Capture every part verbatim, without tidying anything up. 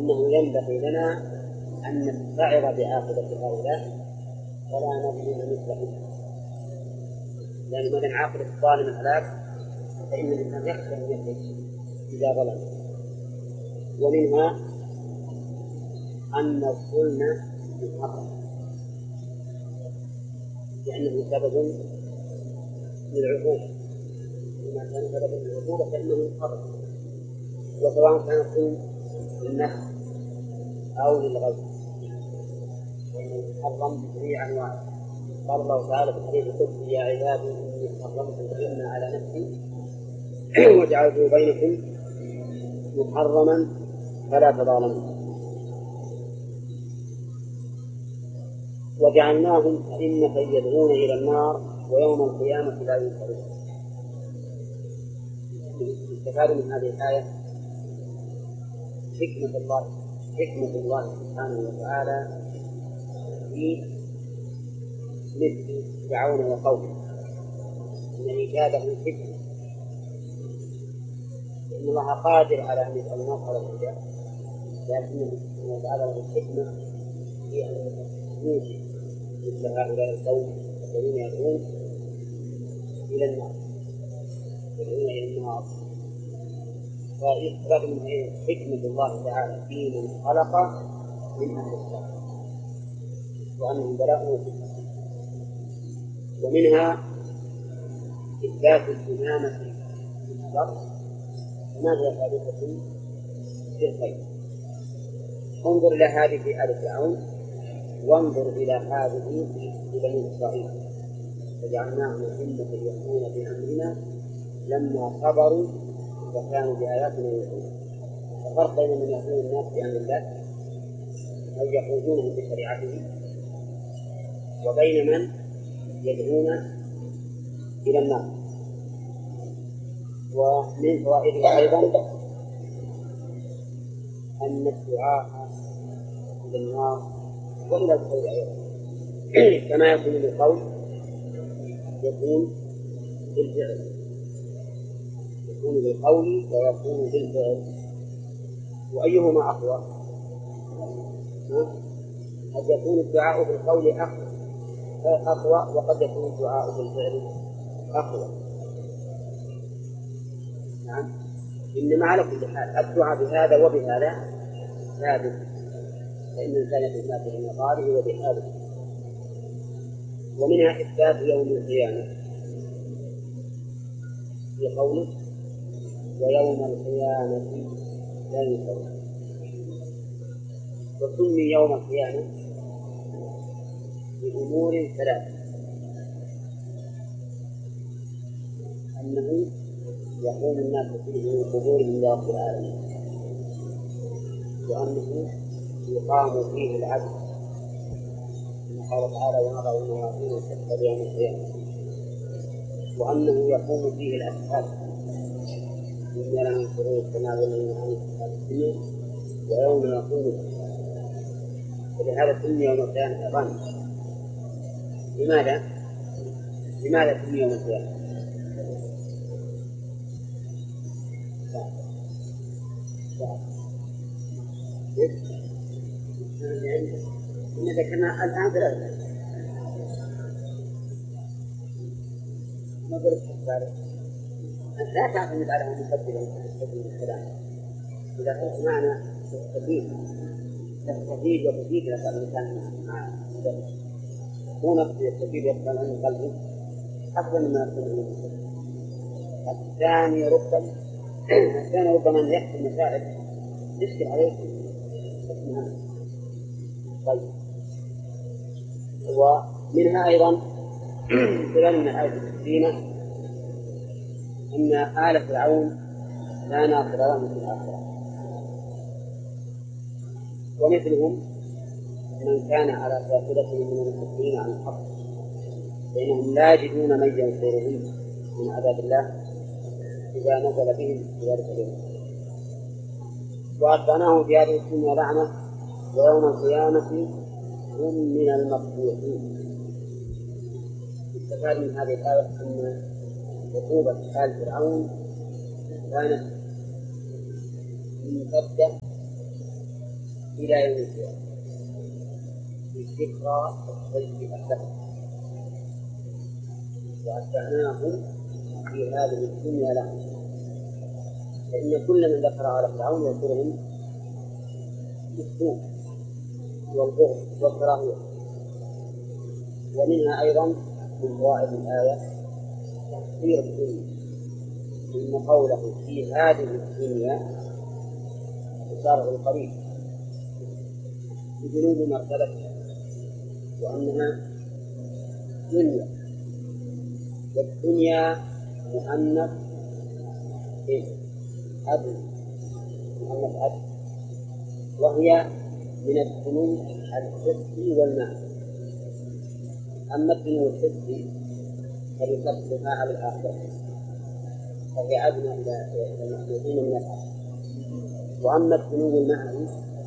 أنه ينبغي لنا أن نستعر بعاقبة هؤلاء ولا نظلم مثلهم، لأن من عاقبة الظالم الهلاك فإن الإنسان يخشى أن يهلك إذا ظلم. ومنها أن الظلم محرم لأنه سبب للعقوبة، وما كان سببا للعقوبة فإنه محرم، وسواء كان الظلم للنفس أو للغير فإنه محرم بجميع أنواعه. قال الله تعالى في الحديث القدسي: يا عبادي إني حرمت الظلم على نفسي وجعلته بينكم محرما فلا تظالموا. وجعلناهم أئمة يدعون إلى النار ويوم القيامة لا ينصرون. يستفاد من هذه الآية حكمة الله حكمة الله سبحانه وتعالى في مثل فرعون وقومه من إيجاده حكمة، لأن الله قادر على أن يسأل الناس على الهدى، لكنه سبحانه وتعالى له الحكمة في أن يوجد مثل هؤلاء القوم الذين يدعون إلى النار يدعون إلى النار فيستفاد من حكمة الله تعالى في من خلق من أهل الشر وأنهم بلاء وفتنة. ومنها إثبات الإمامة في الشر وما هي ثابتة في الخير. انظر إلى هذه في آل فرعون وانظر إلى هذه في بني إسرائيل: فجعلناهم أئمة يهدون بأمرنا لما صبروا وكانوا بآياتنا يؤمنون. الفرق بين من يهدون الناس بأمر الله أو يقودونهم بشريعته وبين من يدعون إلى النار. ومن فوائدها أيضا أن الدعاء إلى النار وإلى الخير أيضا كما يكون بالقول يكون بالفعل، يكون بالقول ويكون بالفعل. وأيهما أقوى؟ قد يكون الدعاء بالقول أقوى وقد يكون الدعاء بالفعل أقوى. نعم، إنما على كل حال الدعاء بهذا وبهذا ثابت، فإن الإنسان يتمثل بمقاله وبحاله. ومنها إثبات يوم القيامة في قوله: ويوم القيامة لا ينصرون. وسمي يوم القيامة بأمور ثلاثة: أنه يقوم الناس فيه من قبورهم لرب العالمين، وأنه يقام فيه العدل كما قال تعالى: ونضع الموازين القسط ليوم القيامة، وأنه يقوم فيه الأشهاد إنا لننصر كما ولينا عن الدنيا ويوم يقوم. ولهذا سمي يوم القيامة أيضا. لماذا؟ لماذا سمي يوم القيامة؟ إن ذكرنا الآن ثلاثة نظر الحساب لا تعتمد على مقدمة من الكلام. إذا كنت معنا تستفيد تستفيد وتفيد لك الإنسان مع مدرس هو نفسه يستفيد يقبل عن قلبه أفضل مما يكون منه. الثاني ربما الثاني ربما يحصل مسائل تشكل عليه اسمها. طيب، ومنها أيضا خلال من الآية الكريمة أن آل فرعون لا ناصر لهم في الآخرة، ومثلهم من كان على شاكلة من المسلمين عن الحق، فإنهم لا يجدون من ينصرهم من عذاب الله إذا نزل بهم في ذلك اليوم. وأتبعناهم في هذه الدنيا لعنة ويوم القيامة هم من المقبوحين. استفاد من هذه الآية أن عقوبة آل فرعون كانت ممتدة إلى يوم القيامة بذكرى الشيء السبب، وأتبعناهم في هذه الدنيا لهم، فإن كل من ذكر على فرعون يذكرهم بالسوء والبغض والكراهية. ومنها أيضا من فوائد الآية تحذير الدنيا، إن قوله في هذه الدنيا إشارة القريب بجنوب مرتبتها، وأنها دنيا، والدنيا مؤنث أب مؤنث أب، وهي من الدنو الحسي والمعنى. أما الدنو الحسي فليصبها على الآخرة، فهي أدنى إلى المخلوقين من الآخرة. وأما الدنو المعنوي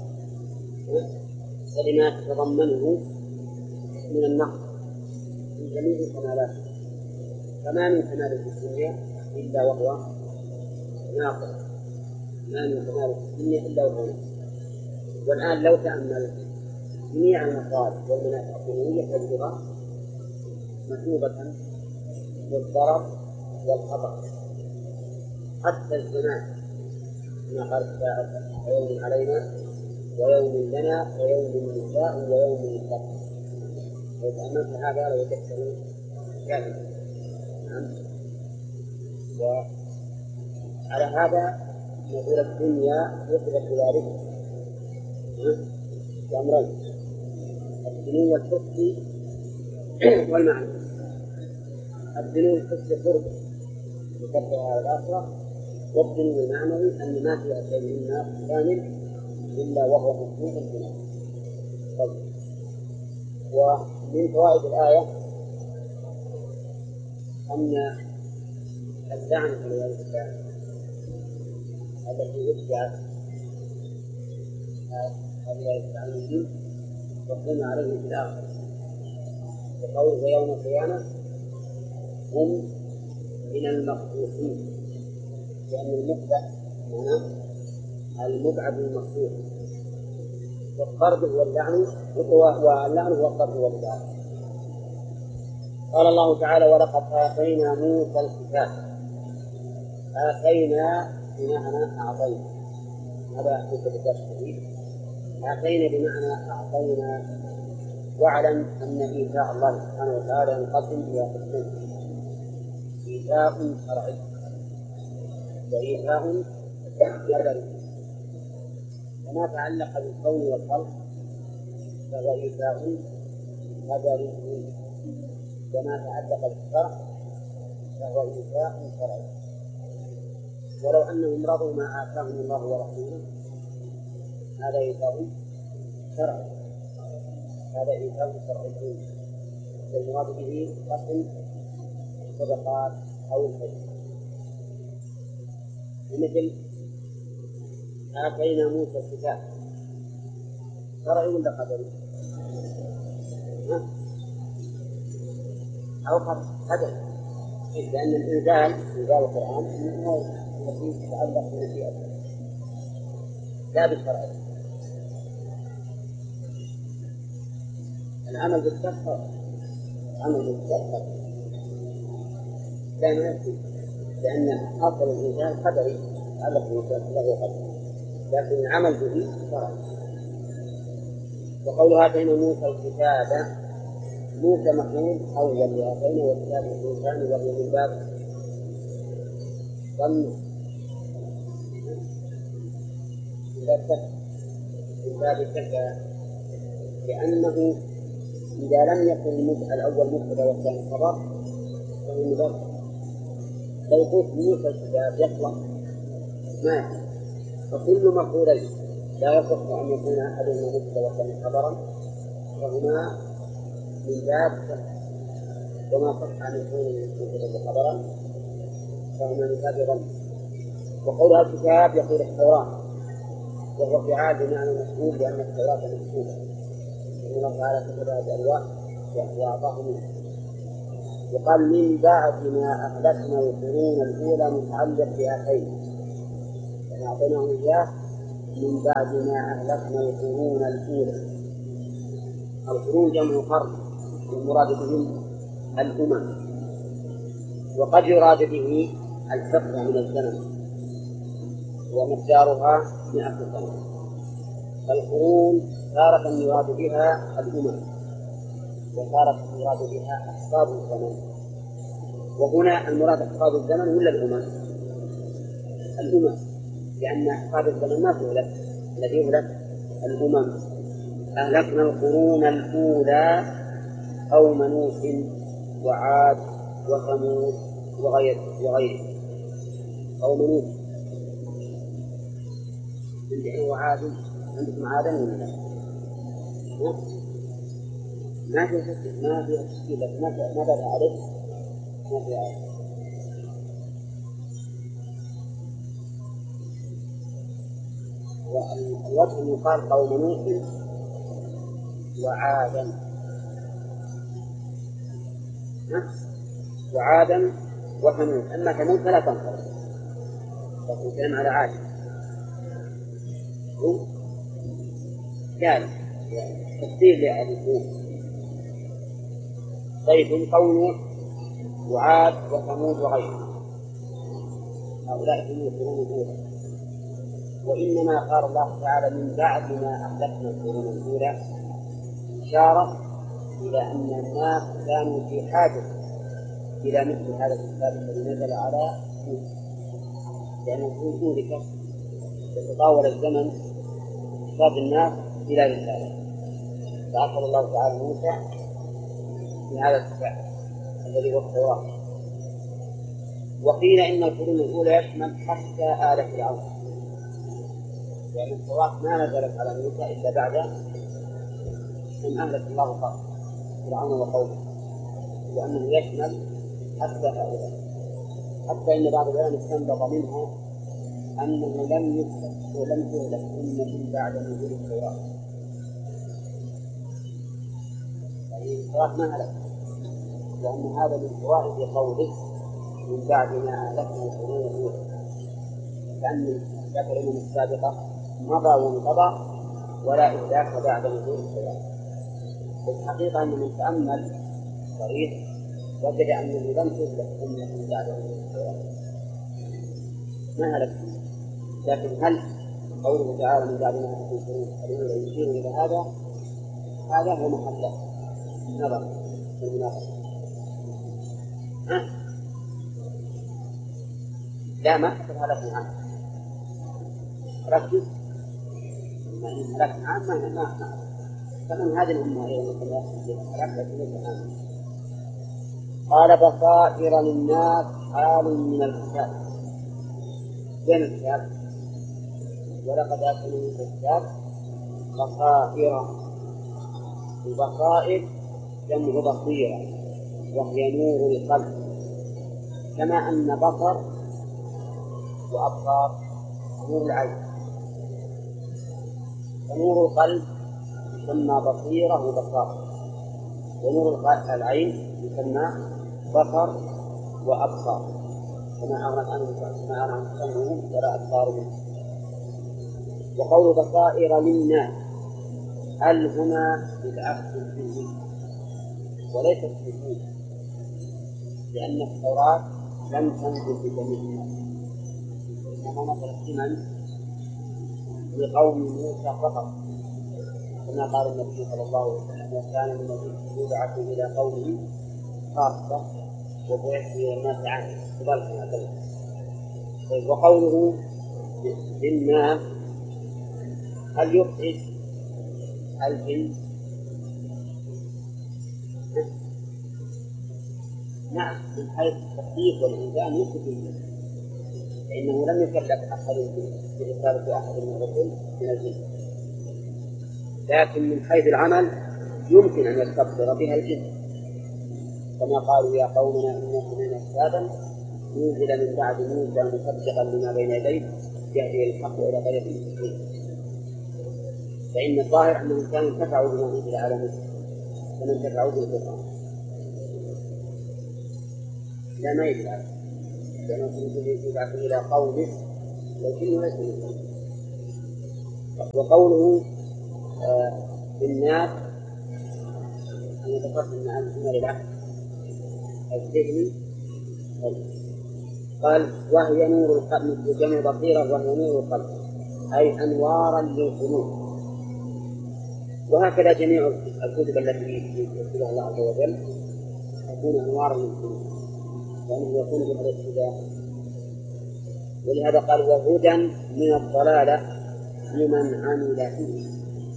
فلما تتضمنه من النقص من جميع كمالاته، فما من كمال في الدنيا إلا وهو ناقص، ما من كمال في الدنيا إلا وهو ناقص. والآن لو تأمل جميع المصالح والمنافع الدنيوية تجدها مثوبة بالضرر والخطر، حتى الزمان كما قال الشاعر: ويوم علينا ويوم لنا ويوم نشاء ويوم نشاء. لو تأملت هذا لوجدته كاملا. نعم. وعلى هذا نقول الدنيا يثبت ذلك بأمرين: الدنو الحسي والمعنى. الدنو الحسي قرب يكبر على الآخرة، والدنو المعنوي أن ما فيها شيء منا كامل إلا وهو مفهوم الدنيا. طيب. ومن فوائد الآية أن اللعنة والعياذ بالله التي اتبعت هؤلاء التعليمين تقوم عليهم في الآخرة، وقوله يوم القيامة هم من المقبوحين، لأن المقبح معناه المبعد المقبوح، والقرب هو اللعن، واللعن هو القرب والبعد. قال الله تعالى: ولقد آتينا موسى الكتاب. آتينا بمعنى أعطينا، هذا في الكتاب الشديد. آتينا بمعنى أعطينا. واعلم أن إيتاء الله سبحانه وتعالى ينقسم إلى قسمين: إيتاء شرعي وإيتاء قدري. وما تعلق بالكون والخلق فهو إيتاء قدري، وما تعلق بالشرع فهو إيتاء شرعي. ولو أنهم رضوا ما آتاهم الله ورسوله هذا إيتاء شرعي، هذا إيتاء شرعي، والمراد به قسم الصدقات أو الخير. مثل آتينا موسى الكتاب، شرعي ولا قدري؟ أو قدري، لأن الإنزال إنزال القرآن هو الذي يتعلق بمشيئته لا بالشرع. العمل بالشرع عمل بالشرع لا يمكن، لأن أصل الإنسان قدري يتعلق بمشيئته له قدر، لكن العمل به شرع. وقولها آتينا موسى الكتاب، موسى مفعول أول لآتينا والكتاب مفعول ثاني، وهو من باب ضم من باب كفى، لأنه إذا لم يكن المبتدأ الأول مبتدأ والثاني خبر فهو مبتدأ. لو قلت موسى الكتاب يطلق ما يحصل، فكل مفعولين لا يصح أن يكون أحدهما مبتدأ والثاني خبرا، فهما من باب كفى. وما صح أن يكون مبتدأ خبرا فهما من باب ضم. وقولها الكتاب يقول التوراة، وهو فعال بمعنى مسؤول، لأن التوراة مسؤولة، إن الله تعالى كتبها بألواح وأعطاه منها. وقال من بعد ما أهلكنا القرون الأولى متعلق بآتينا، يعني أعطيناهم إياه من بعد ما أهلكنا القرون الأولى. القرون جمع قرن والمراد بهم الأمم، وقد يراد به الفترة من الزمن ومقدارها مئة سنة. القرون تارة يراد بها الأمم وتارة يراد بها أحقاب الزمن. وهنا المراد أحقاب الزمن ولا الأمم؟ الأمم، لأن أحقاب الزمن ما تهلك، الذي يهلك الأمم. أهلكنا القرون الأولى قوم نوح وعاد وثمود وغير وغيره. قوم نوح عندهم وعاد، عندكم عادا ولا لا؟ ما في تفصيل، ما في تفصيل، بس ما ما بدأ عليه ما في عاد. والوجه يقال قوم نوح وعادا وعادا وثمود. أما ثمود فلا تنقل، لكن كلام على عاد قال تفسير لأهل. طيب قوم وعاد وثمود وغيرهم هؤلاء هم القرون الأولى. وإنما قال الله تعالى من بعد ما أهلكنا القرون الأولى إشارة إلى أن الناس كانوا في حاجة إلى مثل هذا الكتاب الذي نزل على موسى، لأنه أهلك يتطاول الزمن إحتاج الناس إلى رسالة، فأرسل الله تعالى موسى في هذا الكتاب الذي هو التوراة. وقيل إن القرون الأولى يشمل حتى آل فرعون، لأن التوراة ما نزلت على موسى إلا بعد أن أهلك الله فرعون وقومه، وأنه يشمل حتى هؤلاء. حتى إن بعض العلماء استنبط منها أنه لم يهلك ولم تهلك أمة بعد نزول التوراة، يعني التوراة ما هلك، لأن هذا من فوائد قوله من بعد ما أهلكنا القرون الأولى، لأن ذاك الأمم السابقة مضى وانقضى ولا إهلاك بعد نزول التوراة. والحقيقة أن من تأمل صريح وجد أنه لم تهلك أمة بعد نزول التوراة، ما هلك. لكن هل قوله تعالى من بعد ما أهلكنا القرون الأولى يشير إلى هذا؟ هذا هو محل نظر في المناقشة. لا، ما حصل هلك عام، ركز ما إن هلك عام ما ما فمن هذه الأمة أيضا مثل قال بصائر للناس حال من الكتاب. بين الكتاب ولقد آتينا من الكتاب بصائر. البصائر جمع بصيرة وهي نور القلب، كما أن بصر وأبصار نور العين، ونور القلب يسمى بصيرة وبصار، ونور العين يسمى بصر وأبصار، كما أغنت عنه سمعهم ولا أبصارهم. وقول بصائر للناس هل هنا بالعكس الجنسي وليس الجنسي، لأن التوراة لم تنزل بجميع الناس، إنما نزلت لمن؟ لقوم موسى فقط، كما قال النبي صلى الله عليه وسلم وكان من الذين يبعث إلى قومه خاصة وبعث إلى الناس عامة. طيب وقوله للناس هل يخرج الجنس؟ نعم، من حيث التخفيف والإنسان يخرج الجنس، فإنه لم يكلف أحد برسالة أحد من الرسل من الجنس، لكن من حيث العمل يمكن أن يستبصر بها الجنس، كما قالوا يا قومنا إنا سمعنا كتابا نزل من بعد موسى مصدقا لما بين يديه يهدي الحق إلى طريق مستقيم. فإن الظاهر أنهم كانوا انتفعوا بما أنزل على موسى كما انتفعوا بالقرآن. لا ما يدعى لأنه يبعث إلى قومه لكنه ليس منهم. وقوله بالناس أن يتقدم عن عمل العقل الذهني قال وهي نور القلب وجمع بصيرة وهي نور القلب أي أنوارا للقلوب. وهكذا جميع الكتب التي يكتبها الله عز وجل تكون أنوارا للقلوب لأنه يكون بها الاهتداء. ولهذا قال وهدى من الضلالة لمن عمل فيه.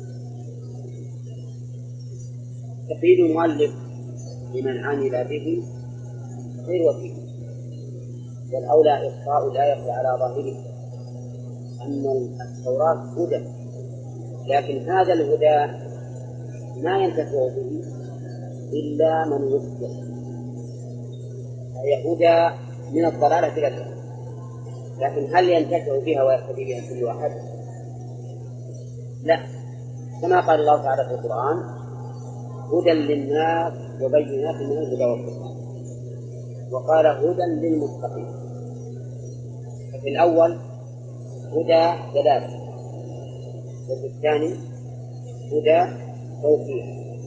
تقييد المؤلف لمن عمل به غير وفيه، والأولى إخفاء الآية على ظاهره أن التوراة هدى، لكن هذا الهدى ما ينتفع به إلا من وفق، هي هدى من الضلالة إلى الهدى، لكن هل ينتفع بها ويهتدي بها كل واحد؟ لا، كما قال الله تعالى في القرآن هدى للناس وبينات من الهدى والفرقان، وقال هدى للمتقين. ففي الأول هدى دلالة، وفي الثاني هدى توفيق.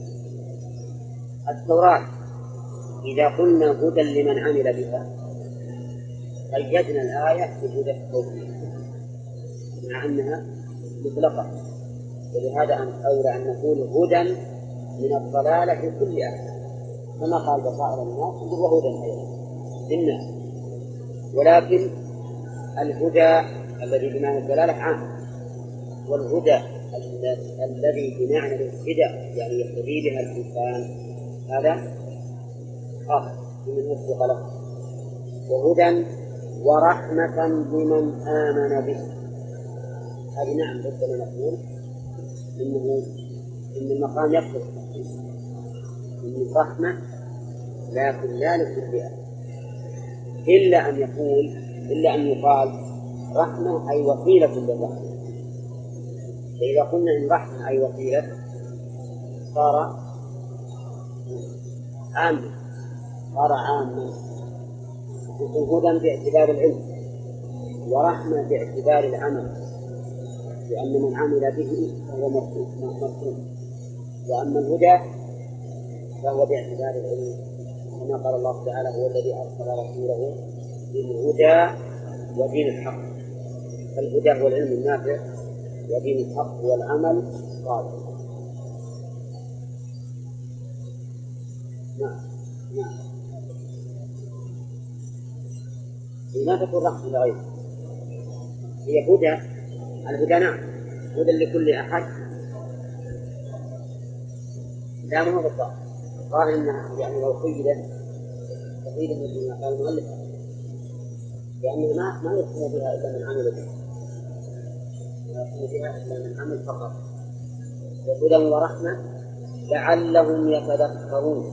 التوراة إذا قلنا هدى لمن عمل بها قيدنا الآية بهدى التوفيق مع أنها مطلقة، ولهذا أولى أن نقول هدى من الضلالة في كل آية كما قال بصائر الناس وهدى أيضا للناس. ولكن الهدى الذي بمعنى الدلالة عام، والهدى الذي بمعنى الاهتداء يعني يهتدي بها الإنسان هذا خاص بمن وفق له. وهدى ورحمة لمن آمن به، هذه نعم ربما نقول إنه إن المقام يقصد إن الرحمة لكن لا لكل أحد، إلا أن يقول إلا أن يقال رحمة أي وسيلة للرحمة. فإذا قلنا إن رحمة أي وسيلة صار عاما صار عاما هدى باعتبار العلم ورحمة باعتبار العمل، لأن من عمل به فهو مرحوم، وأما الهدى فهو باعتبار العلم كما قال الله تعالى هو الذي أرسل رسوله بالهدى ودين الحق. فالهدى هو العلم النافع ودين الحق هو العمل الصالح. نعم نعم لا تكون رحمة لغيره، هي هدى. الهدى نعم هدى لكل أحد، لا ما هو بالضبط قال إنها يعني لو قيدت تقييد مثل ما قال المؤلف لأنه ما ما يقوم بها إلا من عمل به، لا يقوم بها إلا من عمل فقط. وهدى ورحمة لعلهم يتذكرون،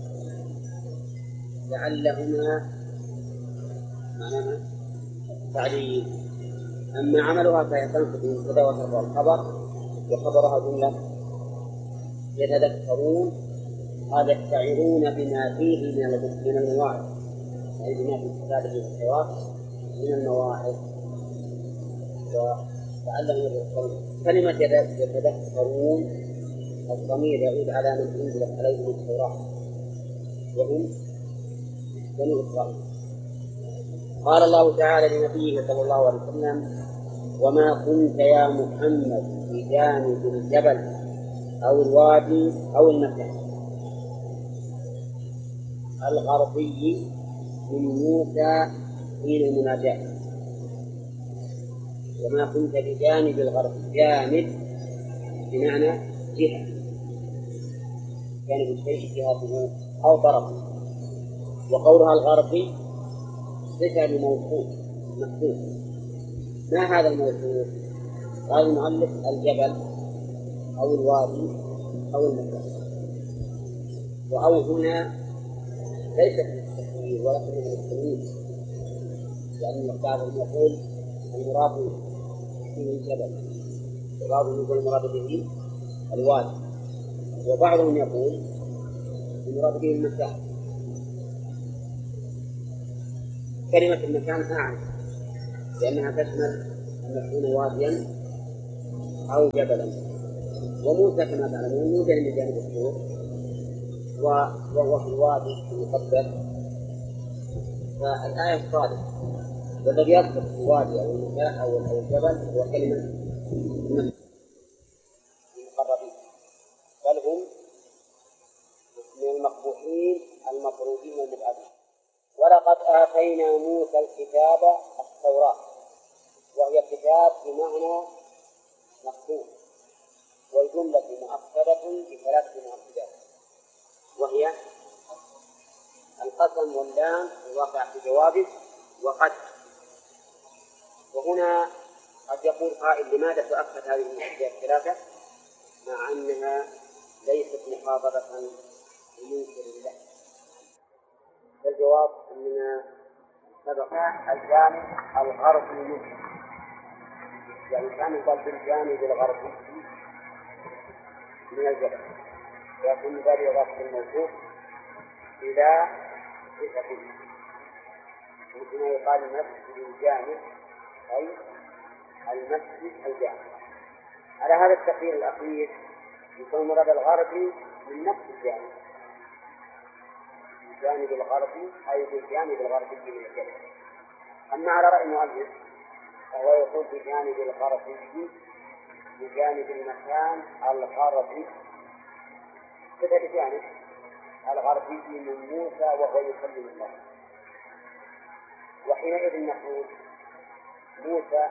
لعلهما معناها تعليل. أما عملها فهي تنصب المبتدأ وترفع الخبر وخبرها جملة يتذكرون، هذا يستعيرون بما فيه من المواعظ، أي بما في كتابه التوراة من المواعظ. وتعلموا يتذكرون. كلمة يتذكرون الضمير يعود على من أنزلت عليهم التوراة وهم بنو إسرائيل. قال الله تعالى لنبيه صلى الله عليه وسلم وما كنت يا محمد بجانب الجبل أو الوادي أو المكان الغربي من موسى حين المناجاة. وما كنت بجانب الغرب، جانب بمعنى جهة، جانب الشيء جهته أو طرفه. وقولها الغربي صفة لموصوف محدود. ما هذا الموصوف؟ قال المؤلف الجبل أو الوادي أو المكان. وأو هنا ليست من التكوين ولكن من التمييز، لأن بعضهم يقول المراد به الجبل وبعضهم يقول المراد به الوادي، وبعضهم يقول المراد به المكان. كلمة المكان أعم لأنها تشمل أن يكون واديا أو جبلا. وموسى كما تعلمون يوجد من جانب الطور وهو في الوادي المقدس، فالآية الصادقة والذي يذكر في الوادي أو المكان أو الجبل هو كلمة المقربين، بل هم من المقبوحين المطرودين والمبعدين. ولقد آتينا موسى الكتاب التوراة، وهي كتاب بمعنى مكتوب، والجملة مؤكدة بثلاثة مؤكدات، وهي القسم واللام الواقع في جوابه وقد. وهنا قد يقول قائل لماذا تؤكد هذه المؤكدات الثلاثة مع أنها ليست مخاطبة بمنكر الله؟ الجواب أننا سبق الجانب الغربي منه، يعني كان يقال بالجانب الغربي من الجبل، ويكون ذلك إضافة الموجود إلى صفته، مثل ما يقال المسجد الجامع أي المسجد الجامع. على هذا التقدير الأخير يكون مراد الغربي من نفس الجانب، الجانب الغربي أي بالجانب الغربي من الجبل. أما على رأي المؤلف فهو يقول بجانب الغربي بجانب المكان الغربي، كذا بجانب الغربي من موسى وهو يكلم الله. وحينئذ نقول موسى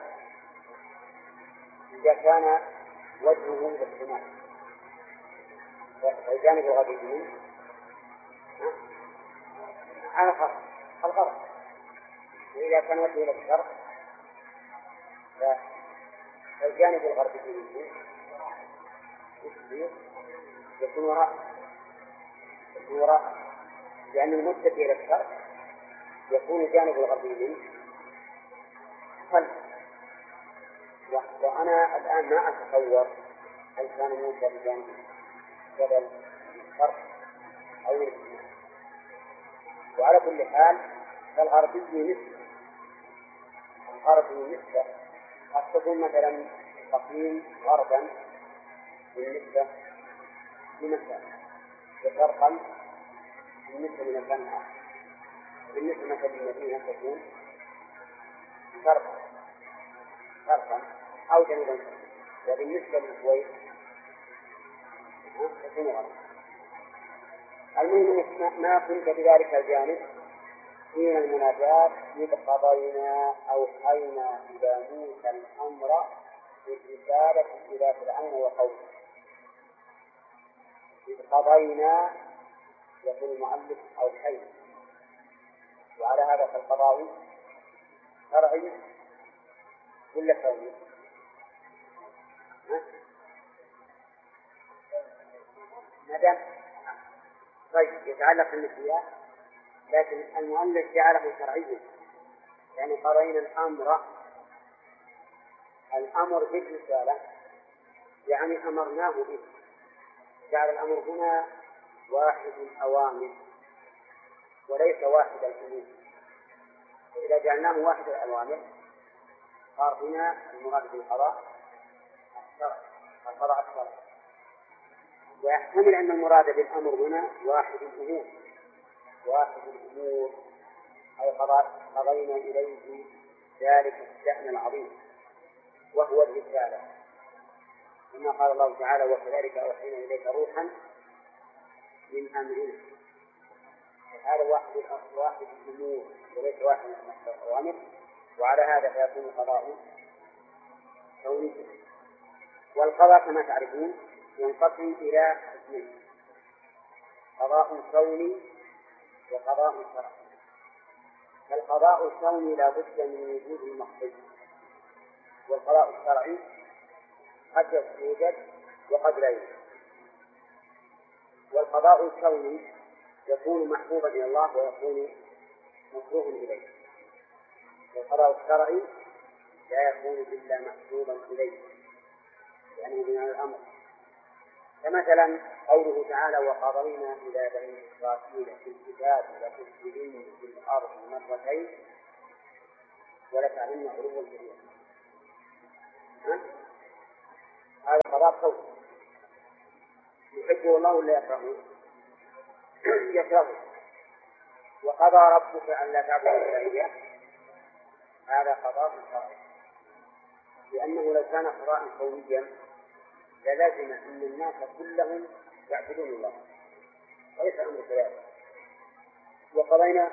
إذا كان وجهه إلى السماء فالجانب الغربي منه على الغرب الغرب، وإذا كان وجهه إلى الشرق فالجانب الغربي منه يكون وراء يكون وراء لأن المتجه إلى الشرق يكون الجانب الغربي منه خلف. وأنا الآن ما أتصور هل كان موسى بجانب جبل الشرق أو الشمال. وعلى كل حال فالغربي نسبة الغربي نسبة قد تكون مثلا تقييم غربا بالنسبة لمكان وشرقا بالنسبة لمكان آخر. بالنسبة مثلا للمدينة تكون شرقا شرقا أو جنوبا، وبالنسبة للكويت تكون غربا. المهم ما كنت بذلك الجانب حين المناجاة إذ قضينا أوحينا إلى موسى الأمر بالرسالة إلى فرعون وقومه. إذ قضينا يقول المؤلف أوحينا، وعلى هذا فالقضاء شرعي ولا كوني؟ مدام طيب يتعلق بالنسيان، لكن المؤلف جعله شرعيا، يعني قرينا الأمر الأمر بالرسالة يعني أمرناه به. جعل الأمر هنا واحد الأوامر وليس واحد الأمور. إذا جعلناه واحد الأوامر صار هنا المراد بالقضاء الشرع القضاء الشرع. ويحتمل أن المراد بالأمر هنا واحد الأمور واحد الأمور أي قضينا إليه ذلك الشأن العظيم وهو الرسالة، كما قال الله تعالى وكذلك أوحينا إليك روحا من أمرنا. هذا واحد واحد الأمور وليس واحد الأوامر، وعلى هذا فيكون قضاء كوني. والقضاء كما تعرفون ينقسم إلى قسمين: قضاء كوني وقضاء شرعي. فالقضاء الكوني لا بد من وجود المقصود، والقضاء الشرعي قد يوجد وقد لا يوجد. والقضاء الكوني يكون محبوبا إلى الله ويكون مكروها إليه، والقضاء الشرعي لا يكون إلا محبوبا إليه يعني من الأمر. فمثلا قوله تعالى وقضينا إلى بني إسرائيل في الكتاب لتفسدن في الأرض مرتين ولتعلن علوا كبيرا. هذا قضاء قول يحبه الله ولا يكرهه؟ يكرهه. وقضى ربك ألا تعبدوا إلا إياه هذا قضاء شرعي، لأنه لو كان قضاء قوليا للازم أن الناس كلهم يعبدون الله وليس أمر كذلك. وقضينا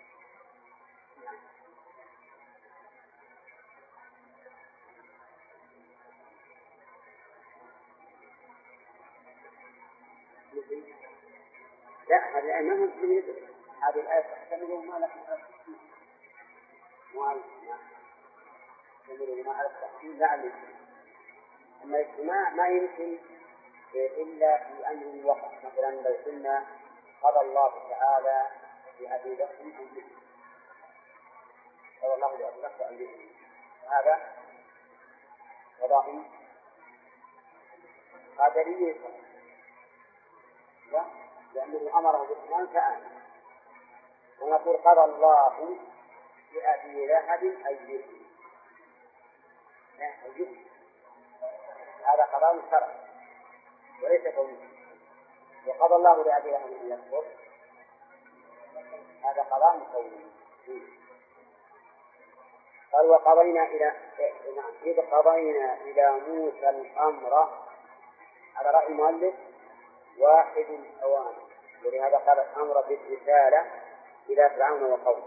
لا هذه الآية ما هي هذه الآية تحتمل ما لكم على التحكيم تحتمل ما على التحكيم لا على الاجتماع. أما الاجتماع ما يمكن إلا في أمر وقع، مثلا لو قلنا قضى الله تعالى بأبي بكر أن يؤمن قضى الله بأبي بكر أن يؤمن هذا قضاء قدري لأنه أمره بالإسلام فآمن. ونقول قضى الله بأبي لهب أن يؤمن هذا قضاء شرعي وليس قولي. وقضى الله لأبي لهب أن يكفر هذا قضاء قولي. قال وقضينا إلى إذ قضينا إلى موسى الأمر على رأي المؤلف واحد الأوان، ولهذا قال الأمر بالرسالة إلى فرعون وقومه.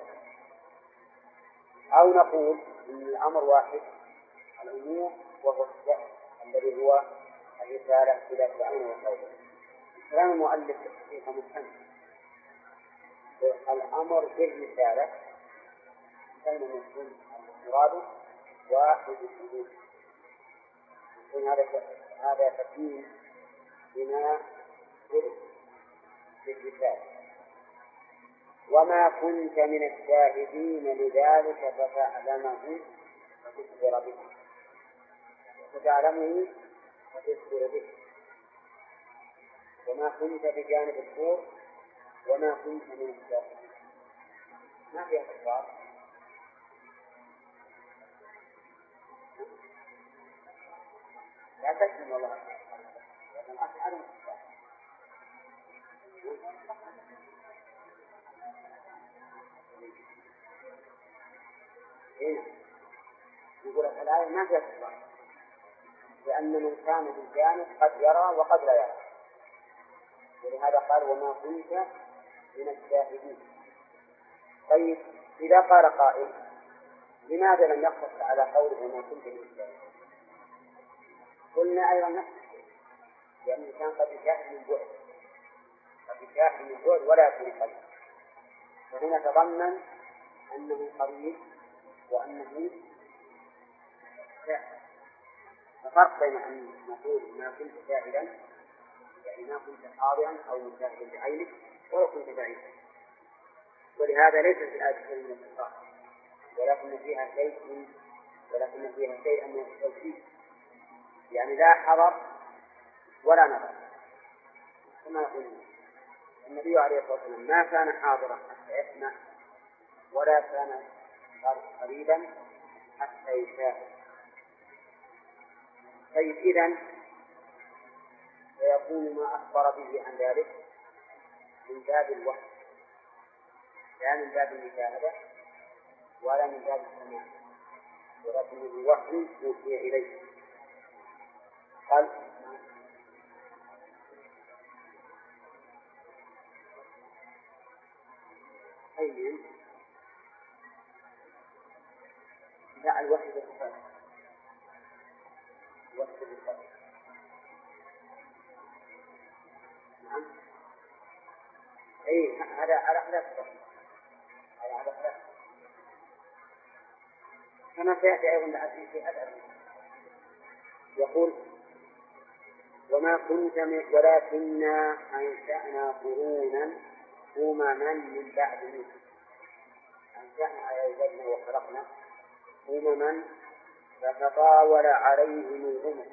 أو نقول إن الأمر واحد الأمور وهو الشأن الذي هو الرسالة إلى فرعون وقومه. كلام المؤلف فيه مفهوم الأمر بالرسالة كان مفهوم المراد واحد الأمور. هذا هذا تكميل بما ذكر في الرسالة. وما كنت من الشاهدين لذلك فتعلمه وتخبر به فتعلمه وتخبر به. وما كنت بجانب الطور وما كنت من الشاهدين ما فيها تكرار. لا تكلم والله يقول الآية ما فيها تكرار لأن من كان بالجانب قد يرى وقد لا يرى، ولهذا قال وما كنت من الشاهدين. طيب إذا قال قائل لماذا لم يقتصر على قوله وما كنت من الشاهدين؟ قلنا أيضا نفس الشيء لأن الإنسان قد يشاهد من بعد قد يشاهد من بعد ولا يكون قريب، فهنا تضمن أنه قريب وأنه شاهد. الفرق بين أن نقول ما كنت شاهدا يعني ما كنت حاضرا أو مشاهدا بعينك ولو كنت بعيدا. ولهذا ليس في الآية شيء من الإصرار ولكن فيها شيء ولكن فيها شيء من التوكيد، يعني لا حضر ولا نظر. كما يقول النبي عليه الصلاة والسلام ما كان حاضرا حتى يسمع ولا كان قريبا حتى يشاهد. طيب إذن فيكون ما أخبر به عن ذلك من باب الوحي لا من باب المشاهدة ولا من باب السماع، ولكن الوحي يوحي إليه. قال أي لا الوحي بالصفات الوحي بالصفات نعم أي هذا على خلاف هذا على خلاف كما سيأتي أيضا بعد في أدب. يقول وما كنت ولكننا أنشأنا قرونا أمما من بعد موسى. أنشأنا أيضا وخلقنا أمما فتطاول عليهم الأمم.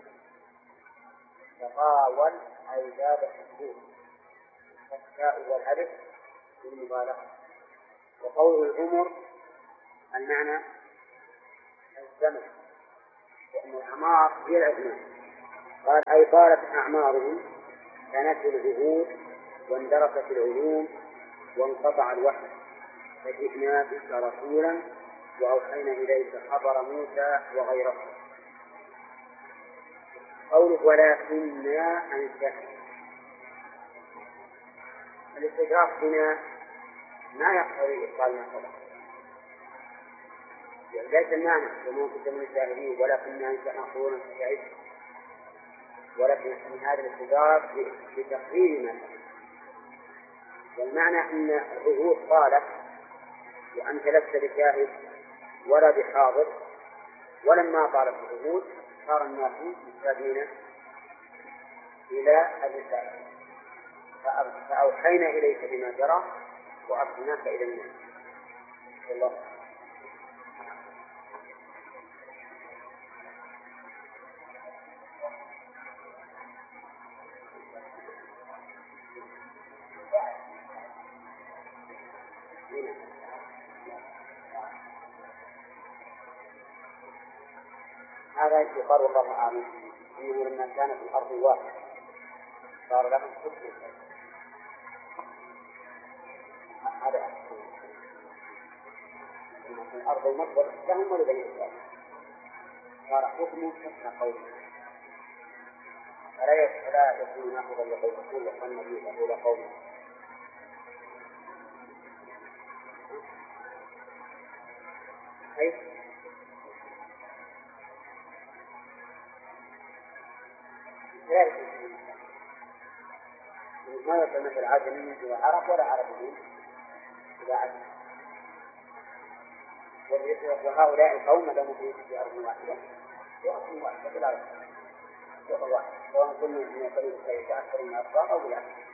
تطاول أي زاد الحقوق التاء والألف بالمبالغة. وقول العمر المعنى الزمن لأن الأعمار هي الأزمان قال أي طالت أعمارهم فنسوا العهود واندرست العلوم وانقطع الوحي فجئنا بك رسولا وأوحينا إليك خبر موسى وغيره. قوله ولكننا أنشأنا، الاستدراك هنا ما يقتضي إبطال ما سبق، ليس المعنى وما كنت من الجاهلين ولكننا أنشأنا قرونا فشعبت، ولكن من هذا الاستدراك لتقرير ما سبق. والمعنى أن العهود طالت وأنت لست بشاهد ولا بحاضر، ولما طالت العهود صار الناس محتاجين إلى الرسالة فأوحينا إليك بما جرى وأرسلناك إلى الناس. الله هذا يقال والله أعلم أنه لما كانت الأرض واحدة صار لهم حكم هذا في الأرض المصدر لهم ولبني إسرائيل صار حكمه حسن قوله فلا يكون ناخذا لقول رسول الله النبي يقول قوله كيف؟ ما يصل مثل عجمي وعرب ولا عربي إذا عجم، وهؤلاء القوم لهم في أرض واحدة وأرض واحدة بلا رسول سواء كل من يقول يتأثر من أصدار أو لا.